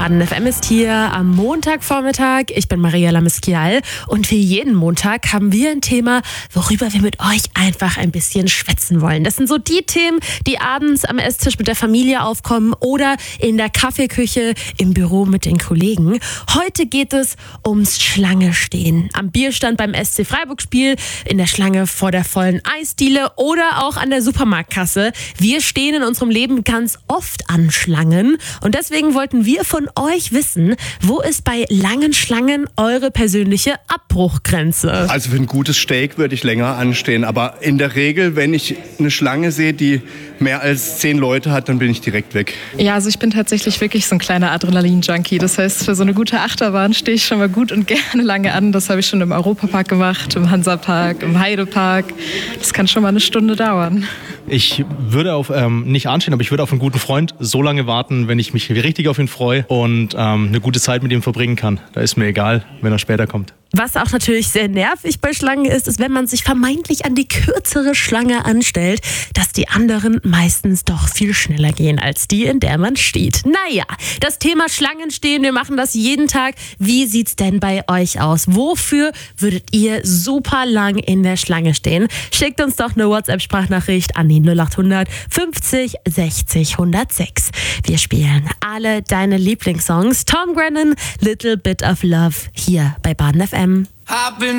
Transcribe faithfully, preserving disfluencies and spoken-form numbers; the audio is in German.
Baden F M ist hier am Montagvormittag. Ich bin Mariella Miskial und wie jeden Montag haben wir ein Thema, worüber wir mit euch einfach ein bisschen schwätzen wollen. Das sind so die Themen, die abends am Esstisch mit der Familie aufkommen oder in der Kaffeeküche im Büro mit den Kollegen. Heute geht es ums Schlange stehen. Am Bierstand beim S C Freiburg-Spiel, in der Schlange vor der vollen Eisdiele oder auch an der Supermarktkasse. Wir stehen in unserem Leben ganz oft an Schlangen und deswegen wollten wir von euch wissen, wo ist bei langen Schlangen eure persönliche Abbruchgrenze? Also für ein gutes Steak würde ich länger anstehen, aber in der Regel, wenn ich eine Schlange sehe, die mehr als zehn Leute hat, dann bin ich direkt weg. Ja, also ich bin tatsächlich wirklich so ein kleiner Adrenalin-Junkie. Das heißt, für so eine gute Achterbahn stehe ich schon mal gut und gerne lange an. Das habe ich schon im Europapark gemacht, im Hansapark, im Heidepark. Das kann schon mal eine Stunde dauern. Ich würde auf, ähm, nicht anstehen, aber ich würde auf einen guten Freund so lange warten, wenn ich mich richtig auf ihn freue und ähm, eine gute Zeit mit ihm verbringen kann. Da ist mir egal, wenn er später kommt. Was auch natürlich sehr nervig bei Schlangen ist, ist, wenn man sich vermeintlich an die kürzere Schlange anstellt, dass die anderen meistens doch viel schneller gehen als die, in der man steht. Naja, das Thema Schlangen stehen, wir machen das jeden Tag. Wie sieht's denn bei euch aus? Wofür würdet ihr super lang in der Schlange stehen? Schickt uns doch eine WhatsApp-Sprachnachricht an die null acht hundert fünfzig sechzig hundertsechs. Wir spielen alle deine Lieblingssongs. Tom Grennan, Little Bit of Love, hier bei Baden F M. I've been